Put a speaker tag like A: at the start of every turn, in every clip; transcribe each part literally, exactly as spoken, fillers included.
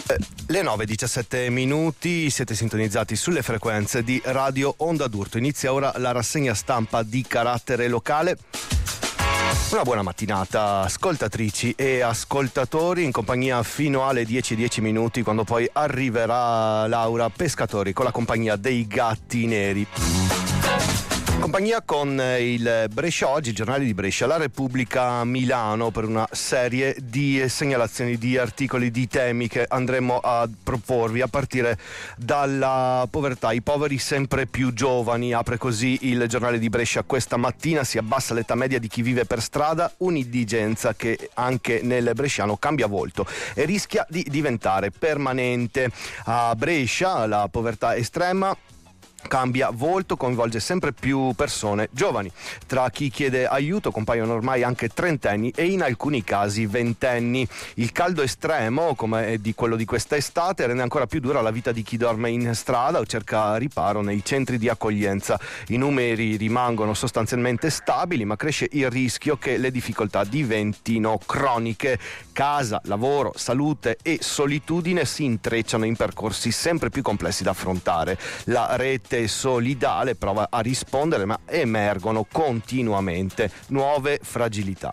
A: Le nove e diciassette minuti, siete sintonizzati sulle frequenze di Radio Onda d'Urto. Inizia ora la rassegna stampa di carattere locale. Una buona mattinata ascoltatrici e ascoltatori, in compagnia fino alle dieci e dieci minuti, quando poi arriverà Laura Pescatori con la compagnia dei Gatti Neri. Compagnia con il Brescia Oggi, il giornale di Brescia, la Repubblica Milano, per una serie di segnalazioni di articoli, di temi che andremo a proporvi, a partire dalla povertà. I poveri sempre più giovani, apre così il giornale di Brescia questa mattina. Si abbassa l'età media di chi vive per strada, un'indigenza che anche nel bresciano cambia volto e rischia di diventare permanente. A Brescia la povertà estrema cambia volto, coinvolge sempre più persone giovani. Tra chi chiede aiuto compaiono ormai anche trentenni e in alcuni casi ventenni. Il caldo estremo, come di quello di questa estate, rende ancora più dura la vita di chi dorme in strada o cerca riparo nei centri di accoglienza. I numeri rimangono sostanzialmente stabili, ma cresce il rischio che le difficoltà diventino croniche. Casa, lavoro, salute e solitudine si intrecciano in percorsi sempre più complessi da affrontare. La rete solidale prova a rispondere, ma emergono continuamente nuove fragilità.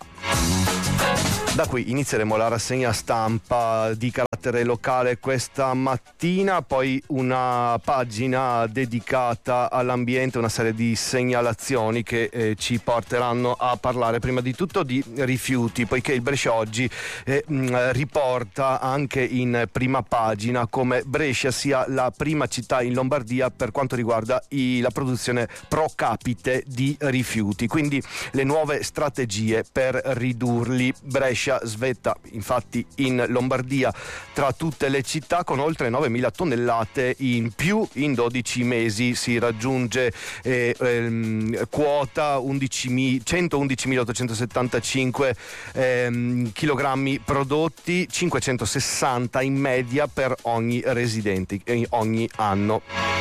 A: Da qui inizieremo la rassegna stampa di carattere locale questa mattina, poi una pagina dedicata all'ambiente, una serie di segnalazioni che eh, ci porteranno a parlare prima di tutto di rifiuti, poiché il Brescia Oggi eh, mh, riporta anche in prima pagina come Brescia sia la prima città in Lombardia per quanto riguarda i, la produzione pro capite di rifiuti, quindi le nuove strategie per ridurli. Brescia svetta infatti in Lombardia tra tutte le città con oltre novemila tonnellate in più in dodici mesi. Si raggiunge eh, ehm, quota centoundicimilaottocentosettantacinque ehm, chilogrammi prodotti, cinquecentosessanta in media per ogni residente eh, ogni anno.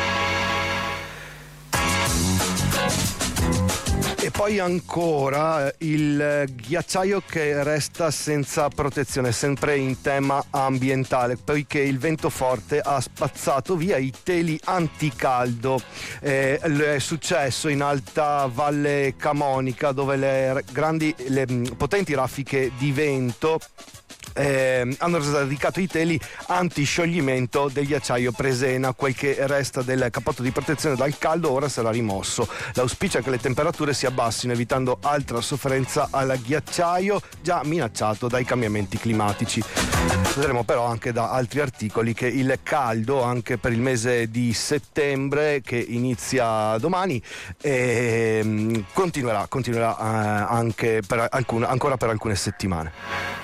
A: E poi ancora il ghiacciaio che resta senza protezione, sempre in tema ambientale, poiché il vento forte ha spazzato via i teli anticaldo. Eh, è successo in Alta Valle Camonica, dove le grandi, le potenti raffiche di vento Eh, hanno sradicato i teli antiscioglimento del ghiacciaio Presena. Quel che resta del cappotto di protezione dal caldo ora sarà rimosso. L'auspicio è che le temperature si abbassino, evitando altra sofferenza al ghiacciaio già minacciato dai cambiamenti climatici. Vedremo però anche da altri articoli che il caldo anche per il mese di settembre, che inizia domani, eh, continuerà, continuerà eh, anche per alcune, ancora per alcune settimane.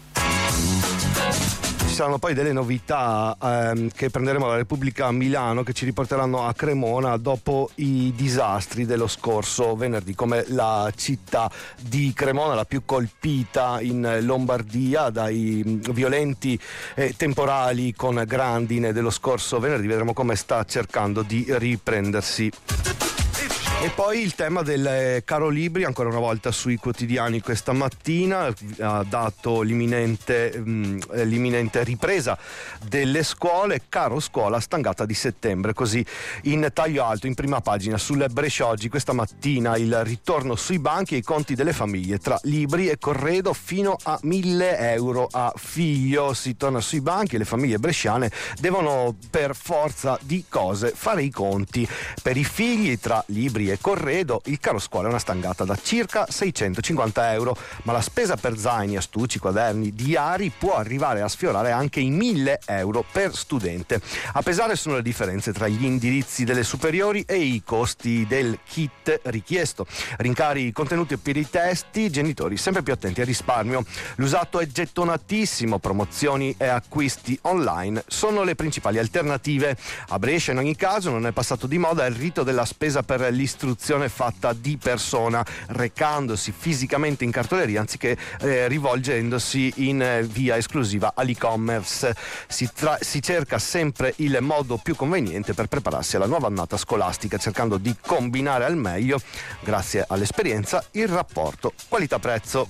A: Ci saranno poi delle novità ehm, che prenderemo dalla Repubblica Milano, che ci riporteranno a Cremona dopo i disastri dello scorso venerdì, come la città di Cremona, la più colpita in Lombardia dai violenti eh, temporali con grandine dello scorso venerdì. Vedremo come sta cercando di riprendersi. E poi il tema del caro libri, ancora una volta sui quotidiani questa mattina, ha dato l'imminente, mh, l'imminente ripresa delle scuole. Caro scuola, stangata di settembre, così in taglio alto in prima pagina sul Brescia Oggi questa mattina. Il ritorno sui banchi e i conti delle famiglie, tra libri e corredo fino a mille euro a figlio. Si torna sui banchi e le famiglie bresciane devono per forza di cose fare i conti. Per i figli, tra libri e corredo, il caro scuola è una stangata da circa seicentocinquanta euro, ma la spesa per zaini, astucci, quaderni, diari può arrivare a sfiorare anche i mille euro per studente. A pesare sono le differenze tra gli indirizzi delle superiori e i costi del kit richiesto. Rincari contenuti per i testi, genitori sempre più attenti al risparmio. L'usato è gettonatissimo, promozioni e acquisti online sono le principali alternative. A Brescia in ogni caso non è passato di moda il rito della spesa per l'istruzione fatta di persona, recandosi fisicamente in cartoleria anziché eh, rivolgendosi in eh, via esclusiva all'e-commerce. Si, tra- si cerca sempre il modo più conveniente per prepararsi alla nuova annata scolastica, cercando di combinare al meglio, grazie all'esperienza, il rapporto qualità-prezzo.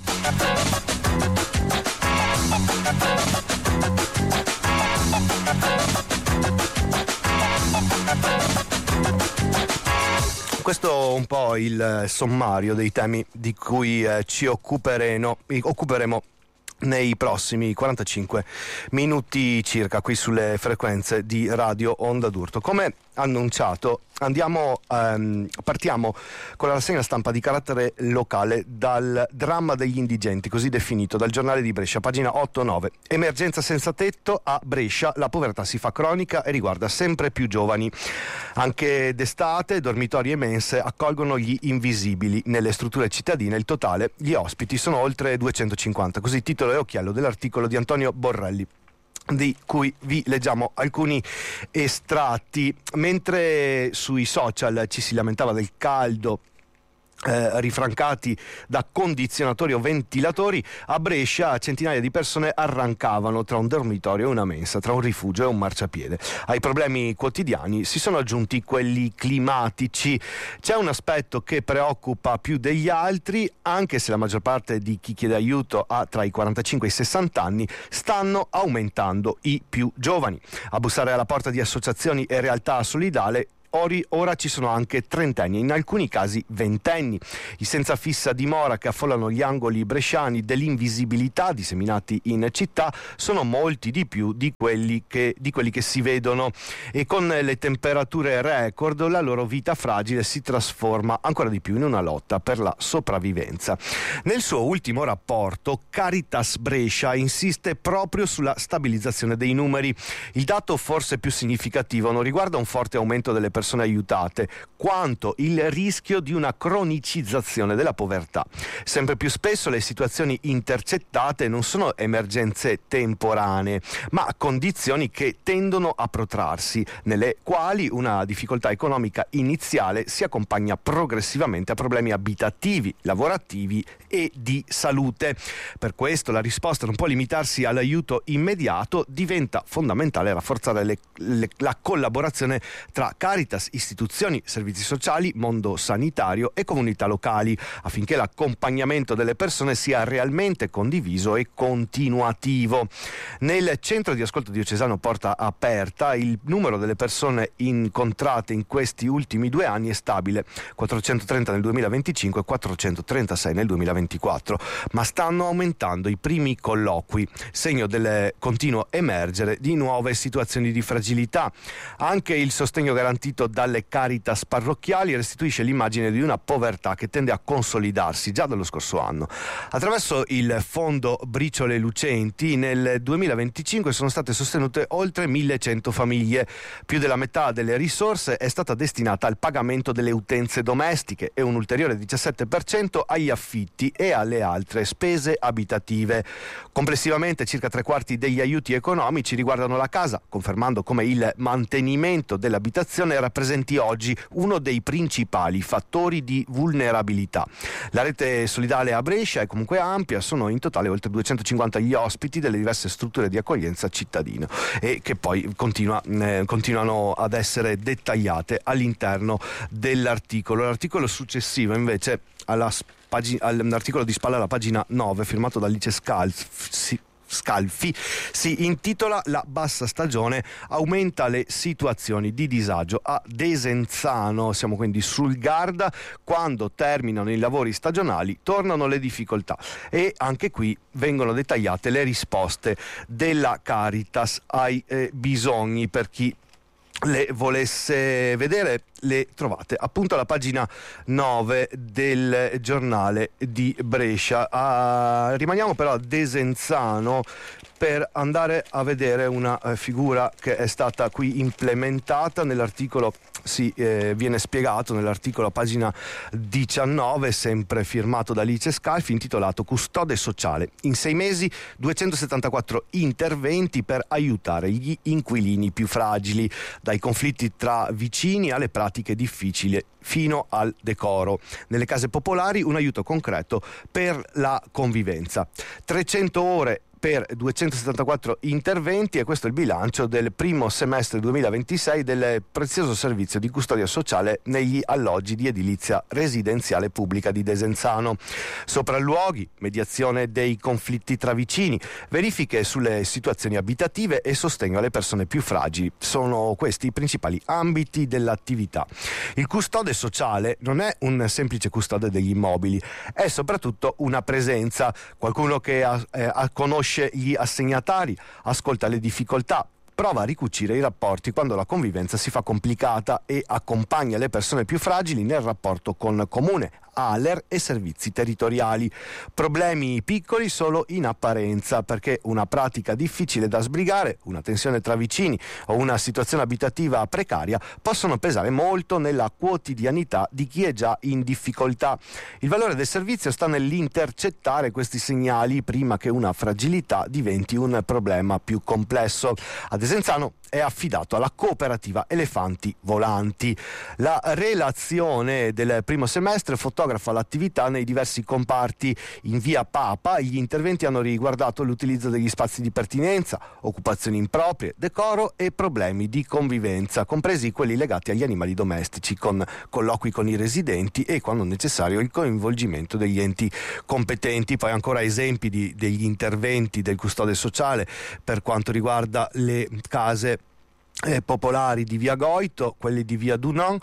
A: Questo un po' il sommario dei temi di cui eh, ci occuperemo, occuperemo nei prossimi quarantacinque minuti circa qui sulle frequenze di Radio Onda d'Urto. Come annunciato, andiamo ehm, partiamo con la rassegna stampa di carattere locale dal dramma degli indigenti, così definito dal giornale di Brescia, pagina otto nove. Emergenza senza tetto a Brescia, la povertà si fa cronica e riguarda sempre più giovani. Anche d'estate dormitori e mense accolgono gli invisibili nelle strutture cittadine. Il totale, gli ospiti sono oltre duecentocinquanta, così titolo e occhiello dell'articolo di Antonio Borrelli, di cui vi leggiamo alcuni estratti. Mentre sui social ci si lamentava del caldo Eh, rifrancati da condizionatori o ventilatori, a Brescia centinaia di persone arrancavano tra un dormitorio e una mensa, tra un rifugio e un marciapiede. Ai problemi quotidiani si sono aggiunti quelli climatici. C'è un aspetto che preoccupa più degli altri, anche se la maggior parte di chi chiede aiuto ha tra i quarantacinque e i sessanta anni, stanno aumentando i più giovani. A bussare alla porta di associazioni e realtà solidale ora ci sono anche trentenni, in alcuni casi ventenni. I senza fissa dimora che affollano gli angoli bresciani dell'invisibilità disseminati in città sono molti di più di quelli che, di quelli che si vedono, e con le temperature record la loro vita fragile si trasforma ancora di più in una lotta per la sopravvivenza. Nel suo ultimo rapporto Caritas Brescia insiste proprio sulla stabilizzazione dei numeri. Il dato forse più significativo non riguarda un forte aumento delle persone aiutate, quanto il rischio di una cronicizzazione della povertà. Sempre più spesso le situazioni intercettate non sono emergenze temporanee, ma condizioni che tendono a protrarsi, nelle quali una difficoltà economica iniziale si accompagna progressivamente a problemi abitativi, lavorativi e di salute. Per questo la risposta non può limitarsi all'aiuto immediato, diventa fondamentale rafforzare le, le, la collaborazione tra Caritas, istituzioni, servizi sociali, mondo sanitario e comunità locali, affinché l'accompagnamento delle persone sia realmente condiviso e continuativo. Nel centro di ascolto diocesano Porta Aperta il numero delle persone incontrate in questi ultimi due anni è stabile, quattrocentotrenta nel duemilaventicinque e quattrocentotrentasei nel duemilaventiquattro, ma stanno aumentando i primi colloqui, segno del continuo emergere di nuove situazioni di fragilità. Anche il sostegno garantito dalle Caritas parrocchiali restituisce l'immagine di una povertà che tende a consolidarsi già dallo scorso anno. Attraverso il fondo Briciole Lucenti nel duemilaventicinque sono state sostenute oltre millecento famiglie. Più della metà delle risorse è stata destinata al pagamento delle utenze domestiche e un ulteriore diciassette per cento agli affitti e alle altre spese abitative. Complessivamente circa tre quarti degli aiuti economici riguardano la casa, confermando come il mantenimento dell'abitazione rappresenti oggi uno dei principali fattori di vulnerabilità. La rete solidale a Brescia è comunque ampia, sono in totale oltre duecentocinquanta gli ospiti delle diverse strutture di accoglienza cittadina, e che poi continua, eh, continuano ad essere dettagliate all'interno dell'articolo. L'articolo successivo invece alla pagina, all'articolo di spalla alla pagina nove, firmato da Alice Scalzi, Scalfi, si intitola La bassa stagione aumenta le situazioni di disagio a Desenzano. Siamo quindi sul Garda. Quando terminano i lavori stagionali tornano le difficoltà, e anche qui vengono dettagliate le risposte della Caritas ai eh, bisogni. Per chi le volesse vedere, le trovate appunto alla pagina nove del giornale di Brescia. Ah, rimaniamo però a Desenzano per andare a vedere una eh, figura che è stata qui implementata. Nell'articolo si eh, viene spiegato, nell'articolo a pagina diciannove, sempre firmato da Alice Scalfi, intitolato Custode sociale. In sei mesi duecentosettantaquattro interventi per aiutare gli inquilini più fragili, dai conflitti tra vicini alle pratiche difficili fino al decoro. Nelle case popolari un aiuto concreto per la convivenza. trecento ore per duecentosettantaquattro interventi, e questo è il bilancio del primo semestre duemilaventisei del prezioso servizio di custodia sociale negli alloggi di edilizia residenziale pubblica di Desenzano. Sopralluoghi, mediazione dei conflitti tra vicini, verifiche sulle situazioni abitative e sostegno alle persone più fragili sono questi i principali ambiti dell'attività. Il custode sociale non è un semplice custode degli immobili, è soprattutto una presenza, qualcuno che eh, conosce gli assegnatari, ascolta le difficoltà, prova a ricucire i rapporti quando la convivenza si fa complicata e accompagna le persone più fragili nel rapporto con comune, A L E R e servizi territoriali. Problemi piccoli solo in apparenza, perché una pratica difficile da sbrigare, una tensione tra vicini o una situazione abitativa precaria possono pesare molto nella quotidianità di chi è già in difficoltà. Il valore del servizio sta nell'intercettare questi segnali prima che una fragilità diventi un problema più complesso. Ad Desenzano è affidato alla cooperativa Elefanti Volanti. La relazione del primo semestre fotografa l'attività nei diversi comparti. In via Papa gli interventi hanno riguardato l'utilizzo degli spazi di pertinenza, occupazioni improprie, decoro e problemi di convivenza, compresi quelli legati agli animali domestici, con colloqui con i residenti e, quando necessario, il coinvolgimento degli enti competenti. Poi ancora esempi di, degli interventi del custode sociale per quanto riguarda le case Eh, popolari di via Goito, quelli di via Dunon,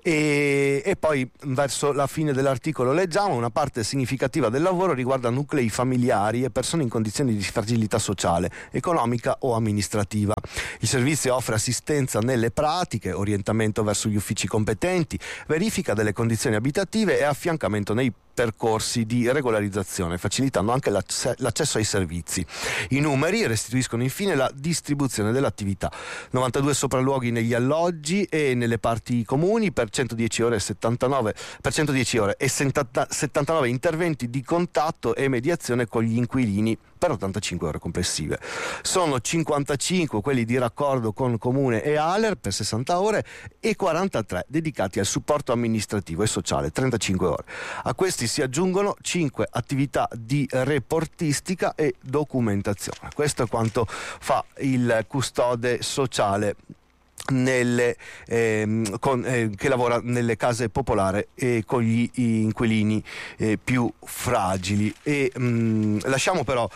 A: e, e poi verso la fine dell'articolo leggiamo: una parte significativa del lavoro riguarda nuclei familiari e persone in condizioni di fragilità sociale, economica o amministrativa. Il servizio offre assistenza nelle pratiche, orientamento verso gli uffici competenti, verifica delle condizioni abitative e affiancamento nei percorsi di regolarizzazione, facilitando anche l'accesso ai servizi. I numeri restituiscono infine la distribuzione dell'attività: novantadue sopralluoghi negli alloggi e nelle parti comuni per centodieci ore e settantanove per centodieci ore e settantanove interventi di contatto e mediazione con gli inquilini per ottantacinque ore complessive. Sono cinquantacinque quelli di raccordo con comune e A L E R per sessanta ore e quarantatré dedicati al supporto amministrativo e sociale, trentacinque ore. A questi si aggiungono cinque attività di reportistica e documentazione. Questo è quanto fa il custode sociale nelle, ehm, con, eh, che lavora nelle case popolari e con gli inquilini eh, più fragili. E mh, lasciamo però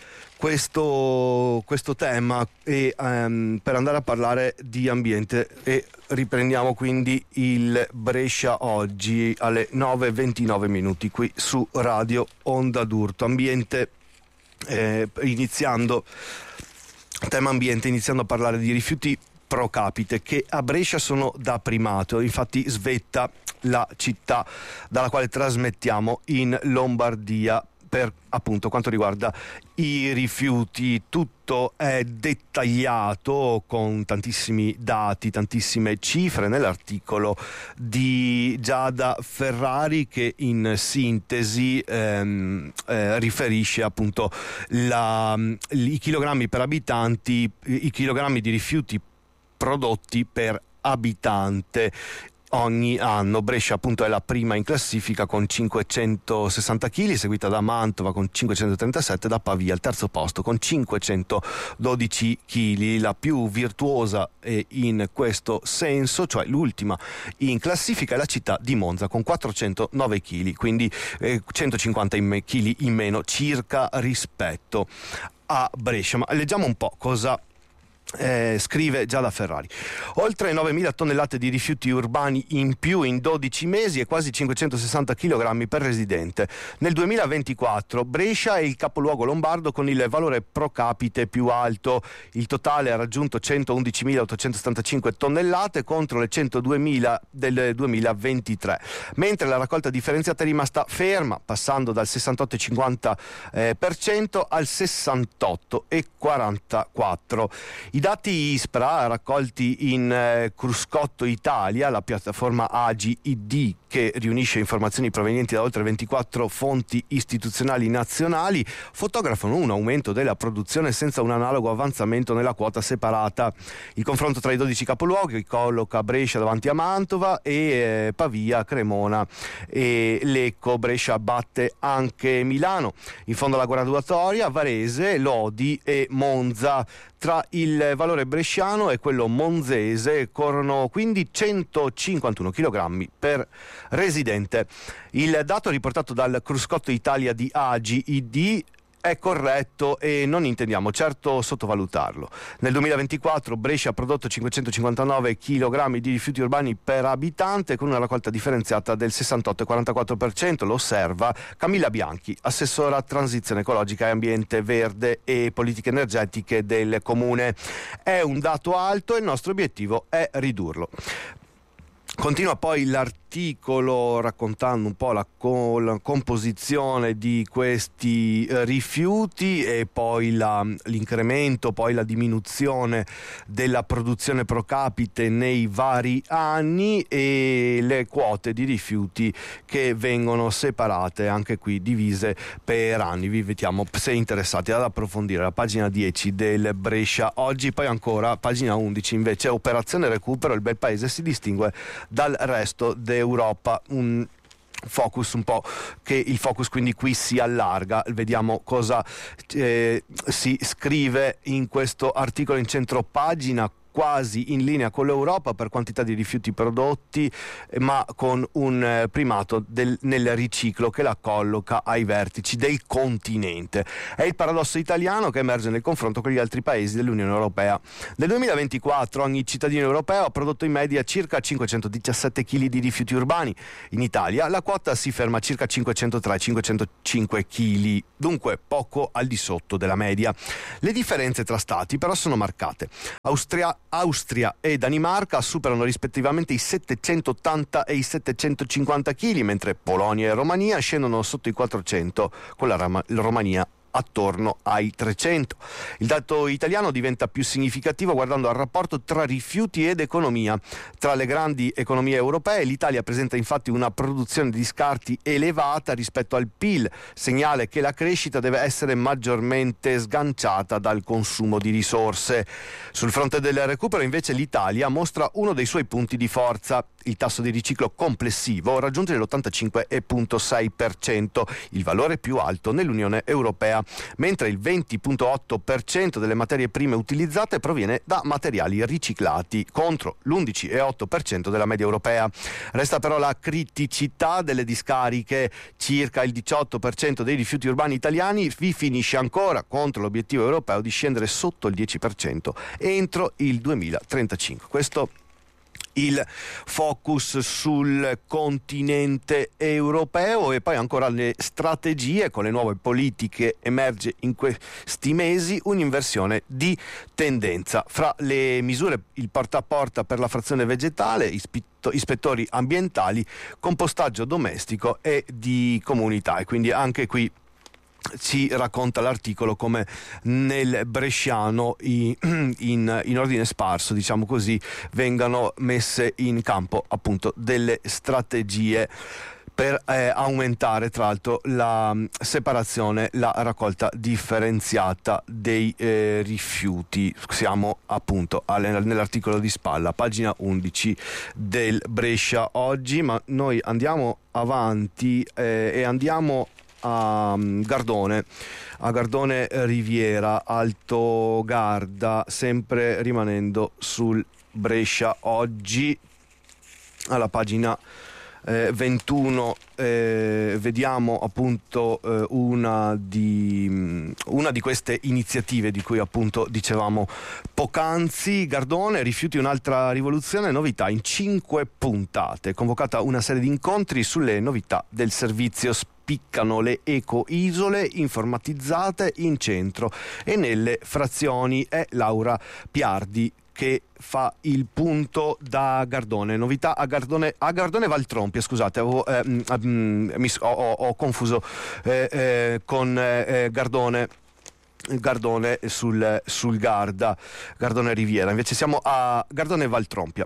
A: questo, questo tema e, um, per andare a parlare di ambiente, e riprendiamo quindi il Brescia oggi alle nove e ventinove minuti qui su Radio Onda d'Urto. Ambiente, eh, iniziando tema ambiente, iniziando a parlare di rifiuti pro capite che a Brescia sono da primato. Infatti Svetta, la città dalla quale trasmettiamo in Lombardia, per appunto quanto riguarda i rifiuti, tutto è dettagliato con tantissimi dati, tantissime cifre nell'articolo di Giada Ferrari, che in sintesi ehm, eh, riferisce appunto la, i chilogrammi per abitanti, i chilogrammi di rifiuti prodotti per abitante ogni anno. Brescia appunto è la prima in classifica con cinquecentosessanta chili, seguita da Mantova con cinquecentotrentasette, da Pavia al terzo posto con cinquecentododici chili. La più virtuosa è in questo senso, cioè l'ultima in classifica, è la città di Monza con quattrocentonove chili, quindi eh, centocinquanta chili in meno circa rispetto a Brescia. Ma leggiamo un po' cosa Eh, scrive Giada Ferrari. Oltre novemila tonnellate di rifiuti urbani in più in dodici mesi e quasi cinquecentosessanta chilogrammi per residente. Nel duemilaventiquattro Brescia è il capoluogo lombardo con il valore pro capite più alto. Il totale ha raggiunto centoundicimilaottocentosettantacinque tonnellate contro le centoduemila del duemilaventitré, mentre la raccolta differenziata è rimasta ferma, passando dal sessantotto virgola cinquanta per cento al sessantotto virgola quarantaquattro per cento. I dati ISPRA raccolti in eh, Cruscotto Italia, la piattaforma A G I D che riunisce informazioni provenienti da oltre ventiquattro fonti istituzionali nazionali, fotografano un aumento della produzione senza un analogo avanzamento nella quota separata. Il confronto tra i dodici capoluoghi colloca Brescia davanti a Mantova e eh, Pavia, Cremona e Lecco. Brescia batte anche Milano. In fondo alla graduatoria Varese, Lodi e Monza. Tra il valore bresciano e quello monzese corrono quindi centocinquantuno chilogrammi per residente. Il dato riportato dal Cruscotto Italia di A G I D è corretto e non intendiamo certo sottovalutarlo. Nel duemilaventiquattro Brescia ha prodotto cinquecentocinquantanove chilogrammi di rifiuti urbani per abitante con una raccolta differenziata del sessantotto virgola quarantaquattro per cento, lo osserva Camilla Bianchi, assessora transizione ecologica e ambiente verde e politiche energetiche del comune. È un dato alto e il nostro obiettivo è ridurlo. Continua poi l'articolo raccontando un po' la, co- la composizione di questi eh, rifiuti e poi la, l'incremento, poi la diminuzione della produzione pro capite nei vari anni e le quote di rifiuti che vengono separate, anche qui divise per anni. Vi invitiamo, se interessati, ad approfondire la pagina dieci del Brescia Oggi. Poi ancora pagina undici invece, operazione recupero, il bel paese si distingue dal resto d'Europa. Un focus un po' che il focus quindi qui si allarga. Vediamo cosa eh, si scrive in questo articolo in centro pagina. Quasi in linea con l'Europa per quantità di rifiuti prodotti, ma con un eh, primato del, nel riciclo che la colloca ai vertici del continente. È il paradosso italiano che emerge nel confronto con gli altri paesi dell'Unione Europea. Nel duemilaventiquattro ogni cittadino europeo ha prodotto in media circa cinquecentodiciassette chili di rifiuti urbani. In Italia la quota si ferma a circa cinquecentotre cinquecentocinque chili, dunque poco al di sotto della media. Le differenze tra stati però sono marcate. Austria Austria e Danimarca superano rispettivamente i settecentottanta e i settecentocinquanta chili, mentre Polonia e Romania scendono sotto i quattrocento, con la, Ram- la Romania attorno ai trecento. Il dato italiano diventa più significativo guardando al rapporto tra rifiuti ed economia. Tra le grandi economie europee l'Italia presenta infatti una produzione di scarti elevata rispetto al P I L, segnale che la crescita deve essere maggiormente sganciata dal consumo di risorse. Sul fronte del recupero invece l'Italia mostra uno dei suoi punti di forza. Il tasso di riciclo complessivo raggiunge l'ottantacinque virgola sei per cento, il valore più alto nell'Unione Europea, mentre il venti virgola otto per cento delle materie prime utilizzate proviene da materiali riciclati, contro l'undici virgola otto per cento della media europea. Resta però la criticità delle discariche. Circa il diciotto per cento dei rifiuti urbani italiani vi finisce ancora, contro l'obiettivo europeo di scendere sotto il dieci per cento entro il duemilatrentacinque. Questo il focus sul continente europeo. E poi ancora le strategie. Con le nuove politiche emerge in questi mesi un'inversione di tendenza. Fra le misure il porta a porta per la frazione vegetale, ispettori ambientali, compostaggio domestico e di comunità, e quindi anche qui ci racconta l'articolo come nel bresciano in, in, in ordine sparso, diciamo così, vengano messe in campo appunto delle strategie per eh, aumentare tra l'altro la separazione, la raccolta differenziata dei eh, rifiuti. Siamo appunto alle, nell'articolo di spalla, pagina undici del Brescia Oggi, ma noi andiamo avanti eh, e andiamo a Gardone, a Gardone Riviera, Alto Garda, sempre rimanendo sul Brescia Oggi, alla pagina eh, ventuno eh, vediamo appunto eh, una di una di queste iniziative di cui appunto dicevamo poc'anzi. Gardone, rifiuti un'altra rivoluzione, novità in cinque puntate, convocata una serie di incontri sulle novità del servizio. Spiccano le eco-isole informatizzate in centro e nelle frazioni. È Laura Piardi che fa il punto da Gardone. Novità a Gardone, a Gardone Valtrompia, scusate, avevo, eh, mi, ho, ho, ho confuso eh, eh, con eh, Gardone Gardone sul, sul Garda, Gardone Riviera. Invece siamo a Gardone Valtrompia.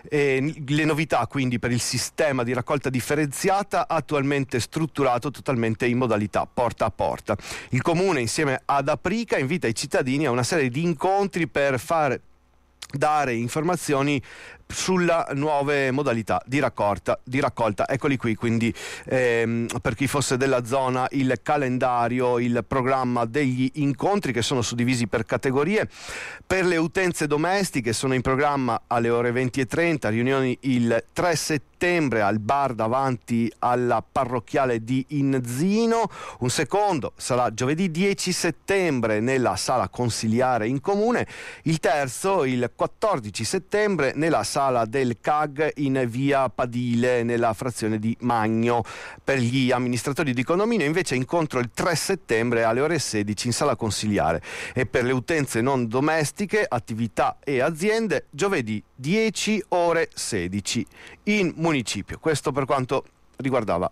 A: E le novità quindi per il sistema di raccolta differenziata, attualmente strutturato totalmente in modalità porta a porta. Il comune insieme ad Aprica invita i cittadini a una serie di incontri per fare dare informazioni sulle nuove modalità di raccolta, di raccolta. Eccoli qui, quindi ehm, per chi fosse della zona, il calendario, il programma degli incontri che sono suddivisi per categorie. Per le utenze domestiche sono in programma alle ore venti e trenta riunioni il tre settembre al bar davanti alla parrocchiale di Inzino, un secondo sarà giovedì dieci settembre nella sala consiliare in comune, il terzo il quattordici settembre nella sala del C A G in via Padile nella frazione di Magno. Per gli amministratori di condominio invece incontro il tre settembre alle ore sedici in sala consiliare, e per le utenze non domestiche, attività e aziende giovedì dieci ore sedici in municipio. Questo per quanto riguardava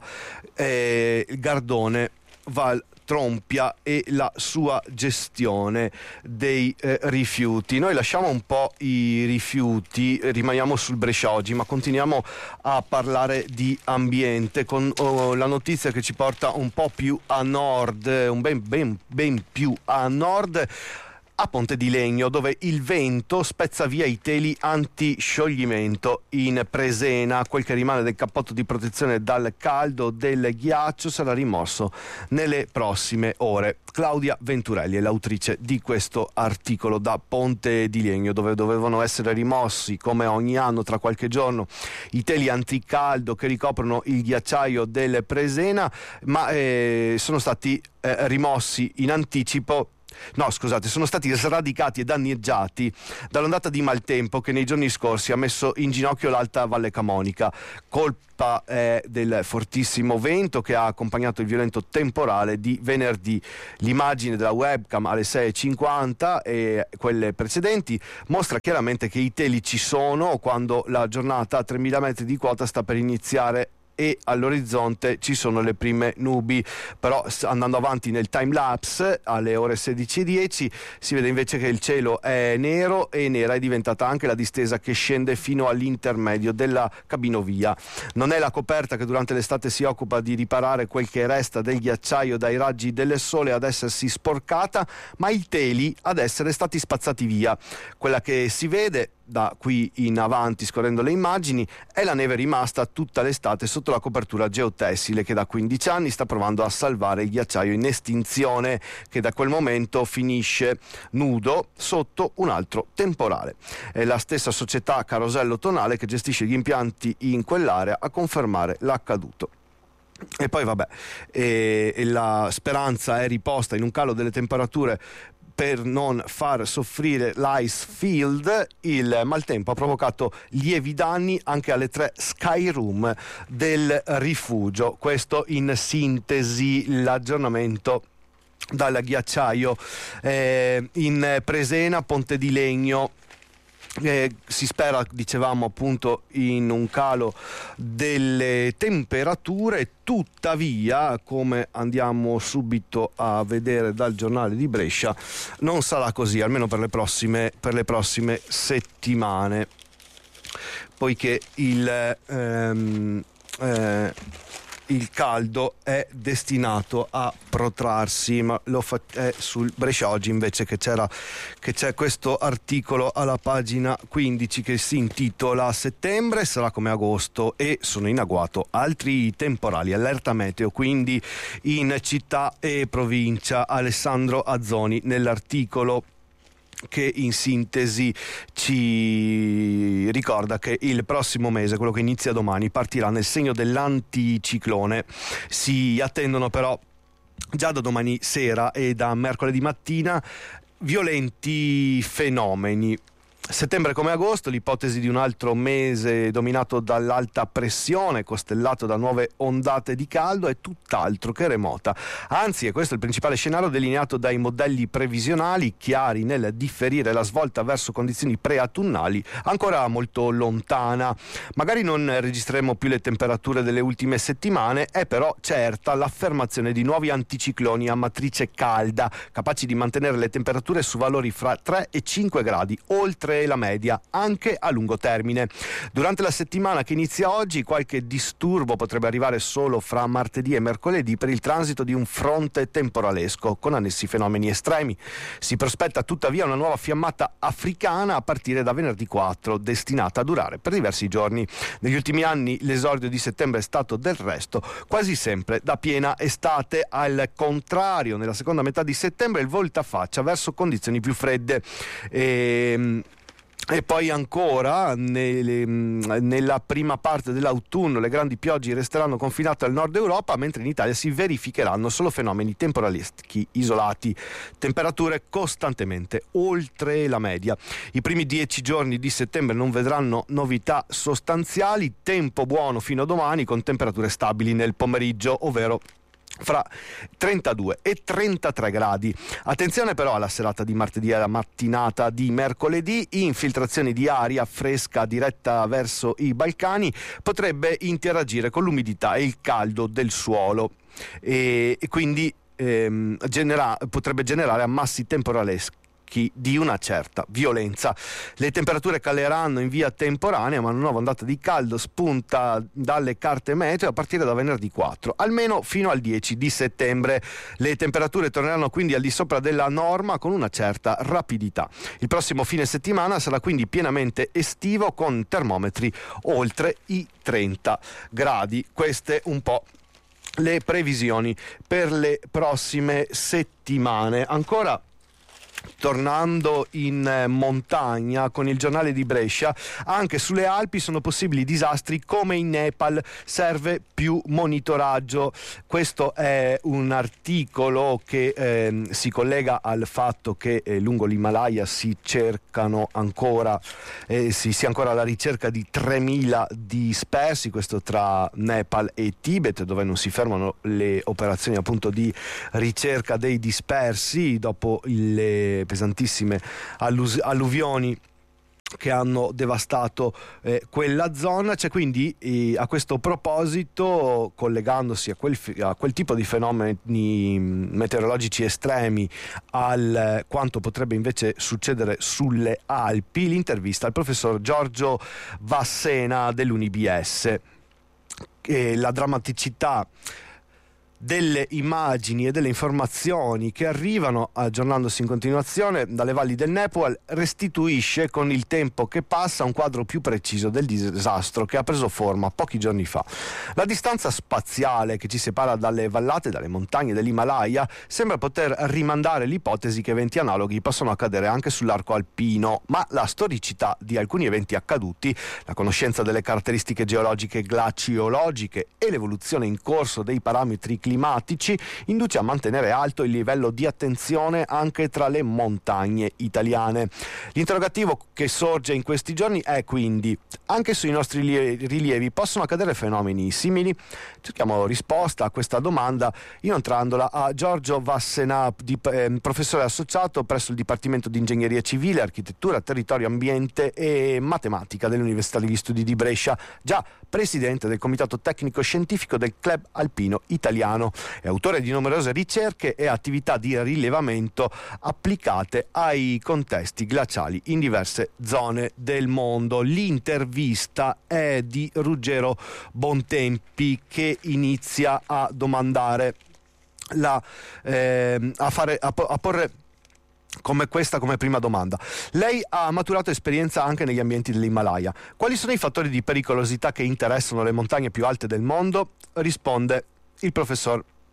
A: eh, il Gardone Val Trompia e la sua gestione dei eh, rifiuti. Noi lasciamo un po' i rifiuti, rimaniamo sul Brescia oggi, ma continuiamo a parlare di ambiente con oh, la notizia che ci porta un po' più a nord, un ben, ben, ben più a nord, a Ponte di Legno, dove il vento spezza via i teli anti-scioglimento in Presena. Quel che rimane del cappotto di protezione dal caldo del ghiaccio sarà rimosso nelle prossime ore. Claudia Venturelli è l'autrice di questo articolo da Ponte di Legno, dove dovevano essere rimossi, come ogni anno tra qualche giorno, i teli anticaldo che ricoprono il ghiacciaio del Presena, ma eh, sono stati eh, rimossi in anticipo. No, scusate, sono stati sradicati e danneggiati dall'ondata di maltempo che nei giorni scorsi ha messo in ginocchio l'Alta Valle Camonica. Colpa è del fortissimo vento che ha accompagnato il violento temporale di venerdì. L'immagine della webcam alle sei e cinquanta e quelle precedenti mostra chiaramente che i teli ci sono quando la giornata a tremila metri di quota sta per iniziare e all'orizzonte ci sono le prime nubi. Però andando avanti nel time lapse alle ore sedici e dieci si vede invece che il cielo è nero, e nera è diventata anche la distesa che scende fino all'intermedio della cabinovia. Non è la coperta che durante l'estate si occupa di riparare quel che resta del ghiacciaio dai raggi del sole ad essersi sporcata, ma i teli ad essere stati spazzati via. Quella che si vede da qui in avanti, scorrendo le immagini, è la neve rimasta tutta l'estate sotto la copertura geotessile che da quindici anni sta provando a salvare il ghiacciaio in estinzione, che da quel momento finisce nudo sotto un altro temporale. È la stessa società Carosello Tonale che gestisce gli impianti in quell'area a confermare l'accaduto. E poi vabbè, e, e la speranza è riposta in un calo delle temperature per non far soffrire l'Icefield. Il maltempo ha provocato lievi danni anche alle tre Sky Room del rifugio. Questo in sintesi l'aggiornamento dal ghiacciaio eh, in Presena, Ponte di Legno. Eh, si spera, dicevamo appunto, in un calo delle temperature. Tuttavia, come andiamo subito a vedere dal giornale di Brescia, non sarà così, almeno per le prossime, per le prossime settimane, poiché il ehm, eh, il caldo è destinato a protrarsi. Ma lo fa- è sul Brescia Oggi invece che c'era che c'è questo articolo alla pagina quindici che si intitola "Settembre sarà come agosto e sono in agguato altri temporali, allerta meteo quindi in città e provincia". Alessandro Azzoni nell'articolo, che in sintesi ci ricorda che il prossimo mese, quello che inizia domani, partirà nel segno dell'anticiclone. Si attendono però già da domani sera e da mercoledì mattina violenti fenomeni. Settembre come agosto, l'ipotesi di un altro mese dominato dall'alta pressione, costellato da nuove ondate di caldo, è tutt'altro che remota. Anzi, è questo il principale scenario delineato dai modelli previsionali, chiari nel differire la svolta verso condizioni pre-autunnali ancora molto lontana. Magari non registreremo più le temperature delle ultime settimane, è però certa l'affermazione di nuovi anticicloni a matrice calda, capaci di mantenere le temperature su valori fra tre e cinque gradi, oltre la media, anche a lungo termine. Durante la settimana che inizia oggi, qualche disturbo potrebbe arrivare solo fra martedì e mercoledì per il transito di un fronte temporalesco con annessi fenomeni estremi. Si prospetta tuttavia una nuova fiammata africana a partire da venerdì quattro, destinata a durare per diversi giorni. Negli ultimi anni l'esordio di settembre è stato del resto quasi sempre da piena estate. Al contrario, nella seconda metà di settembre il voltafaccia verso condizioni più fredde. E... E poi ancora nelle, nella prima parte dell'autunno le grandi piogge resteranno confinate al nord Europa, mentre in Italia si verificheranno solo fenomeni temporaleschi isolati, temperature costantemente oltre la media. I primi dieci giorni di settembre non vedranno novità sostanziali, tempo buono fino a domani con temperature stabili nel pomeriggio, ovvero fra trentadue e trentatré gradi. Attenzione però alla serata di martedì e alla mattinata di mercoledì, infiltrazioni di aria fresca diretta verso i Balcani potrebbe interagire con l'umidità e il caldo del suolo e, e quindi ehm, genera, potrebbe generare ammassi temporaleschi di una certa violenza. Le temperature caleranno in via temporanea, ma una nuova ondata di caldo spunta dalle carte meteo a partire da venerdì quattro, almeno fino al dieci di settembre. Le temperature torneranno quindi al di sopra della norma con una certa rapidità. Il prossimo fine settimana sarà quindi pienamente estivo con termometri oltre i trenta gradi. Queste un po' le previsioni per le prossime settimane. Ancora tornando in montagna con il giornale di Brescia, anche sulle Alpi sono possibili disastri come in Nepal, serve più monitoraggio. Questo è un articolo che eh, si collega al fatto che eh, lungo l'Himalaya si cercano ancora eh, si sia ancora alla ricerca di tremila dispersi, questo tra Nepal e Tibet, dove non si fermano le operazioni appunto di ricerca dei dispersi dopo le pesantissime allus- alluvioni che hanno devastato eh, quella zona. C'è quindi eh, a questo proposito, collegandosi a quel, a quel tipo di fenomeni meteorologici estremi al eh, quanto potrebbe invece succedere sulle Alpi, l'intervista al professor Giorgio Vassena dell'U N I B S. E la drammaticità delle immagini e delle informazioni che arrivano aggiornandosi in continuazione dalle valli del Nepal restituisce con il tempo che passa un quadro più preciso del disastro che ha preso forma pochi giorni fa. La distanza spaziale che ci separa dalle vallate e dalle montagne dell'Himalaya sembra poter rimandare l'ipotesi che eventi analoghi possono accadere anche sull'arco alpino, ma la storicità di alcuni eventi accaduti, la conoscenza delle caratteristiche geologiche glaciologiche e l'evoluzione in corso dei parametri climatici induce a mantenere alto il livello di attenzione anche tra le montagne italiane. L'interrogativo che sorge in questi giorni è quindi: anche sui nostri rilievi possono accadere fenomeni simili? Cerchiamo risposta a questa domanda inoltrandola a Giorgio Vassena, di, eh, professore associato presso il Dipartimento di Ingegneria Civile, Architettura, Territorio, Ambiente e Matematica dell'Università degli Studi di Brescia, già presidente del Comitato Tecnico Scientifico del Club Alpino Italiano. È autore di numerose ricerche e attività di rilevamento applicate ai contesti glaciali in diverse zone del mondo. L'intervista è di Ruggero Bontempi, che inizia a domandare la, eh, a, fare, a, a porre come questa come prima domanda. Lei ha maturato esperienza anche negli ambienti dell'Himalaya. Quali sono i fattori di pericolosità che interessano le montagne più alte del mondo? Risponde il professor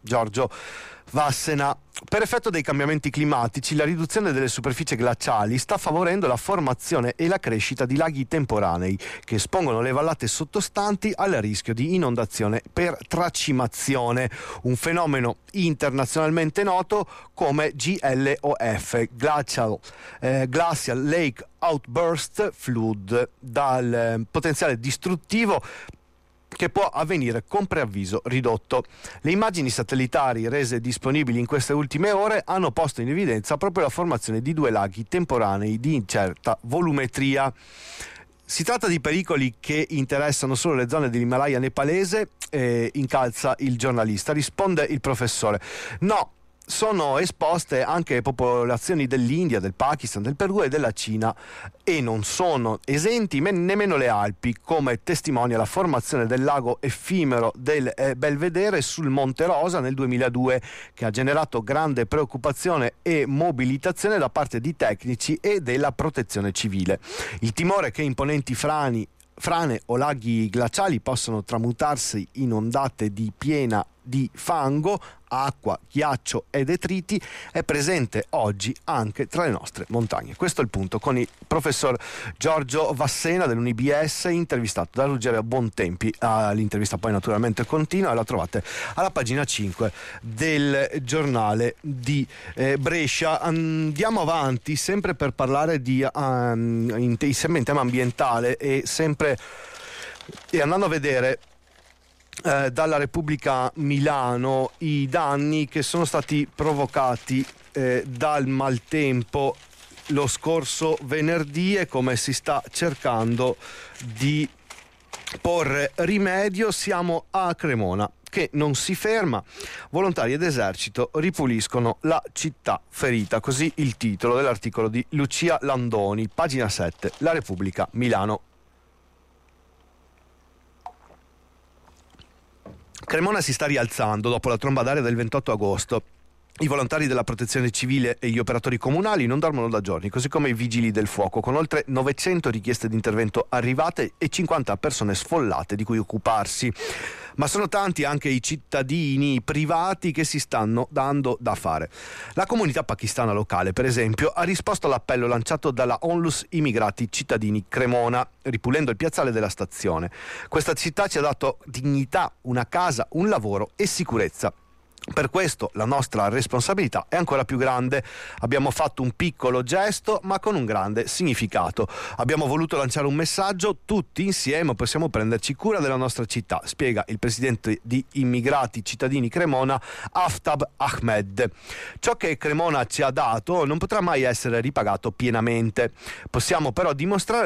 A: Giorgio Vassena. Per effetto dei cambiamenti climatici, la riduzione delle superfici glaciali sta favorendo la formazione e la crescita di laghi temporanei che espongono le vallate sottostanti al rischio di inondazione per tracimazione, un fenomeno internazionalmente noto come G L O F, Glacial, eh, Glacial Lake Outburst Flood, dal eh, potenziale distruttivo che può avvenire con preavviso ridotto. Le immagini satellitari rese disponibili in queste ultime ore hanno posto in evidenza proprio la formazione di due laghi temporanei di incerta volumetria. Si tratta di pericoli che interessano solo le zone dell'Himalaya nepalese, eh, incalza il giornalista. Risponde il professore: no, sono esposte anche popolazioni dell'India, del Pakistan, del Perù e della Cina, e non sono esenti men- nemmeno le Alpi, come testimonia la formazione del lago effimero del eh, Belvedere sul Monte Rosa nel duemiladue, che ha generato grande preoccupazione e mobilitazione da parte di tecnici e della protezione civile. Il timore che imponenti frani frane o laghi glaciali possano tramutarsi in ondate di piena di fango, acqua, ghiaccio e detriti è presente oggi anche tra le nostre montagne. Questo è il punto con il professor Giorgio Vassena dell'U N B S, intervistato da Ruggero Bontempi. Ah, l'intervista poi naturalmente continua e la trovate alla pagina cinque del giornale di eh, Brescia. Andiamo avanti sempre per parlare di um, in, sempre in tema ambientale e sempre e andando a vedere Eh, dalla Repubblica Milano i danni che sono stati provocati eh, dal maltempo lo scorso venerdì e come si sta cercando di porre rimedio. Siamo a Cremona, che non si ferma. Volontari ed esercito ripuliscono la città ferita, così il titolo dell'articolo di Lucia Landoni, pagina sette, La Repubblica Milano. Cremona si sta rialzando dopo la tromba d'aria del ventotto agosto. I volontari della protezione civile e gli operatori comunali non dormono da giorni, così come i vigili del fuoco, con oltre novecento richieste di intervento arrivate e cinquanta persone sfollate di cui occuparsi. Ma sono tanti anche i cittadini privati che si stanno dando da fare. La comunità pakistana locale, per esempio, ha risposto all'appello lanciato dalla Onlus Immigrati Cittadini Cremona, ripulendo il piazzale della stazione. Questa città ci ha dato dignità, una casa, un lavoro e sicurezza. Per questo la nostra responsabilità è ancora più grande. Abbiamo fatto un piccolo gesto, ma con un grande significato. Abbiamo voluto lanciare un messaggio, tutti insieme possiamo prenderci cura della nostra città, spiega il presidente di Immigrati Cittadini Cremona, Aftab Ahmed. Ciò che Cremona ci ha dato non potrà mai essere ripagato pienamente. Possiamo però dimostrare